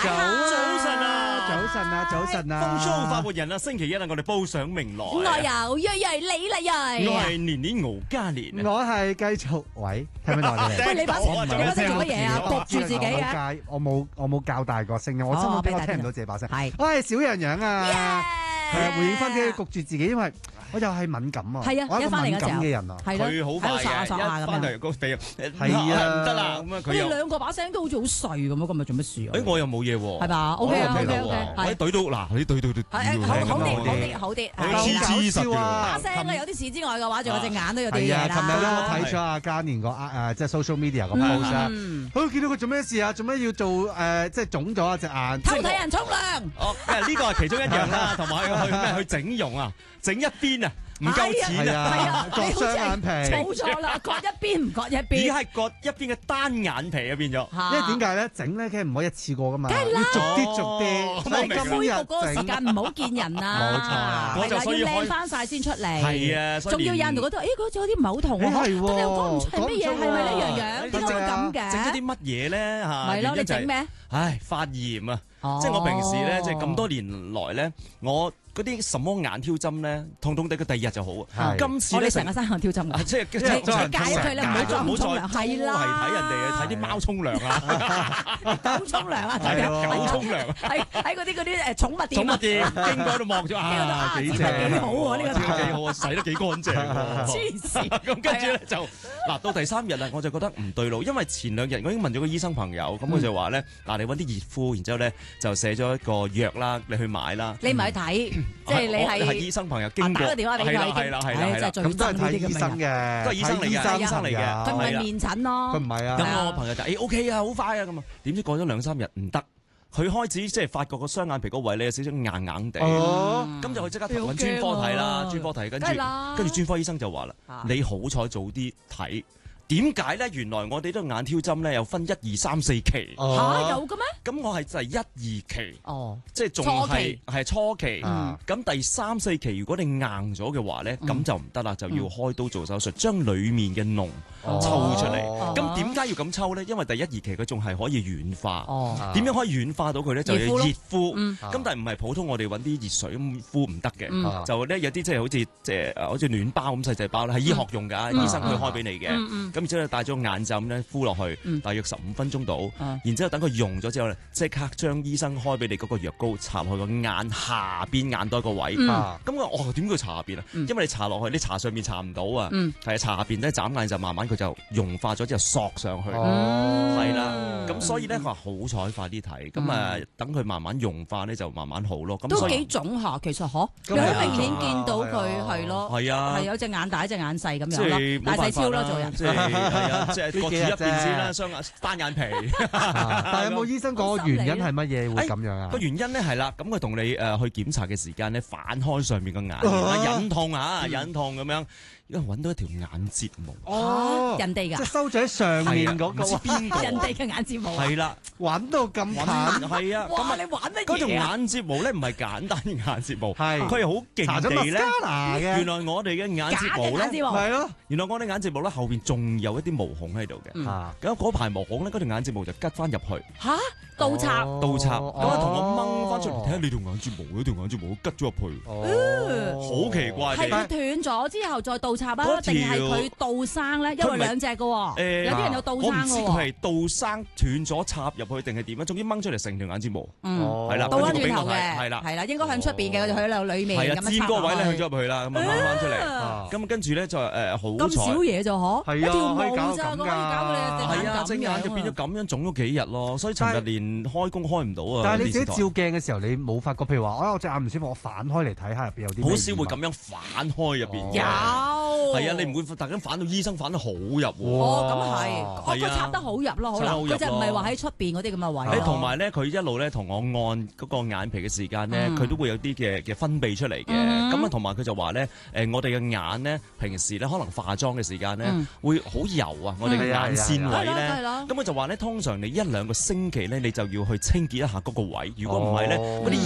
早晨啊！ 風騷發活人啊！星期一啊，我哋報上名來。 我有瑞瑞李麗瑞， 我係年年敖嘉年。 我係繼續喂，聽唔聽到我哋？ 喂，你把聲做乜嘢啊？焗住自己啊！ 我冇較大個聲音，我真係聽唔到自己把聲。 係， 我係小羊羊啊！係回應翻啲焗住自己，因為我又係敏感啊！ 係啊， 我係一個敏感嘅人啊！ 佢好快嘅，一翻嚟個鼻係啊， 唔得啦咁啊！ 佢哋兩個把聲都好似好碎咁啊！今日做乜事啊？ 誒，我又冇嘢喎， 係嘛？OK 啊，OK， 我喺隊到嗱，你隊到好啲， 好笑啊！ 把聲咧有啲事之外嘅話，仲有隻眼都有啲嘢啦。 係啊，琴日咧我睇咗阿嘉年個即係 social media 個 post 啊，佢見到佢做咩事啊？做咩要做即係腫咗一隻眼？ 偷睇人沖涼。 哦，呢個係其中一樣啦，同埋去整容啊，整一邊啊。唔夠錢啊！ 割雙眼皮， 冇錯啦，割一邊唔割一邊， 而係割一邊嘅單眼皮啊變咗。 因為點解咧？整咧，其實唔可以一次過噶嘛， 要逐啲。 所以個恢復嗰個時間唔好見人啊！ 冇錯啦， 我就所以要靚翻曬先出嚟。 係啊， 仲要有人覺得，嗰隻有啲唔係好同喎。係喎，真係講唔出係乜嘢，係咪呢樣樣？點解會咁嘅？ 整咗啲乜嘢咧嚇？ 係咯，你整咩？ 唉，發炎啊！即係我平時咧，即係咁多年來咧，我嗰啲什麼眼挑針咧，痛痛地嘅第二日就好啊。今次咧成個山眼挑針啊！ 即係戒佢啦，唔好再沖涼。係啦， 係睇人哋睇啲貓沖涼啊， 狗沖涼啊， 狗沖涼啊， 喺嗰啲寵物店。 寵物店經過喺度望咗啊， 幾正幾好喎！呢個幾好啊，洗得幾乾淨喎。 黐線！ 咁跟住咧就嗱，到第3日啊，我就覺得唔對路，因為前2日我已經問咗個醫生朋友，咁佢就話咧嗱，你揾啲熱敷，然之後咧就寫咗一個藥啦，你去買啦。 你唔係去睇，即係你係醫生朋友經過， 打個電話俾佢， 係啦， 咁都係睇醫生嘅， 都係醫生嚟嘅， 佢唔係面診咯， 佢唔係啊。 咁我朋友就OK 啊，好快啊咁啊，點知過咗2-3日唔得，佢開始即係發覺個雙眼皮嗰位咧有少少硬硬地，咁就佢即刻揾專科睇啦，專科睇跟住專科醫生就話啦，你好彩早啲睇。點解咧？原來我哋呢個眼挑針咧有分1、2、3、4期。 有嘅咩？ 咁我係就係1、2期。即係仲係初期。咁第3、4期如果你硬咗嘅話咧，咁就唔得啦，就要開刀做手術，將裡面嘅膿抽出嚟。咁點解要咁抽咧？因為第1、2期佢仲係可以軟化。點樣可以軟化到佢咧？就要熱敷。咁但係唔係普通我哋揾啲熱水咁敷唔得嘅。就咧有啲即係好似暖包咁細細包咧，係醫學用㗎，醫生佢開俾你嘅。咁然之後帶咗眼罩咁咧敷落去，大約15分鐘到。然之後等佢溶咗之後咧，即刻將醫生開俾你嗰個藥膏搽落去個眼下邊眼袋個位。咁我點叫搽下邊啊？因為你搽落去，你搽上面搽唔到啊。係啊，搽下邊咧眨眼就慢慢佢就溶化咗之後索上去。係啦，咁所以咧佢話好彩快啲睇，咁等佢慢慢溶化咧就慢慢好咯。 都幾腫下其實嗬，有好明顯見到佢係咯，係啊，係有隻眼大一隻眼細咁樣咯，大細超咯做人。 係啊，即係割住一邊先啦，雙眼單眼皮。 但係有冇醫生講個原因係乜嘢會咁樣啊？ 個原因咧係啦，咁佢同你去檢查嘅時間咧反開上面個眼，忍痛啊，忍痛咁樣，因為揾到一條眼睫毛。 人哋㗎， 即係收咗喺上面嗰個， 邊個？ 人哋嘅眼睫毛。係啦， 揾到咁近。 係啊， 哇！你玩乜嘢？ 嗰條眼睫毛咧唔係簡單嘅眼睫毛， 係佢係好勁地咧。原來我哋嘅眼睫毛咧， 係咯， 原來我哋眼睫毛咧後邊仲有一啲毛孔喺度嘅。咁嗰排毛孔咧，嗰條眼睫毛就吉翻入去。 嚇！倒插， 咁啊同我掹翻出嚟睇下你條眼睫毛，嗰條眼睫毛吉咗入去。好奇怪。 係佢斷咗之後再倒插啊？定係佢倒生咧？因為兩隻嘅喎。有啲人有倒生嘅喎。 我唔知佢係倒生斷咗插入去定係點樣，總之掹出嚟成條眼睫毛。係啦， 倒翻轉頭嘅。 係啦， 係啦，應該向出邊嘅，佢就喺裏面咁樣插。 尖嗰位咧向咗入去啦，咁啊掹翻出嚟。咁跟住咧就好彩。 咁少嘢就嗬？ 係啊， 一條毛搞咋，咁可以搞到你隻眼咁樣。 隻眼就變咗咁樣腫咗幾日咯，所以尋日連開工開唔到啊！ 但係你自己照鏡嘅時候，你冇發覺，譬如話，我隻眼唔舒服，我反開嚟睇下入邊有啲咩？ 好少會咁樣反開入邊。 有係啊，你唔會突然間反到醫生反得好入喎。 咁係，佢插得好入咯，可能佢就唔係話喺出邊嗰啲咁嘅位。 同埋咧，佢一路咧同我按嗰個眼皮嘅時間咧，佢都會有啲嘅分泌出嚟嘅。咁啊，同埋佢就話咧，我哋嘅眼咧，平時咧可能化妝嘅時間咧，會好油啊，我哋嘅眼線位咧。咁佢就話咧，通常你1-2個星期咧，你就要去清潔一下嗰個位。如果唔係咧，嗰啲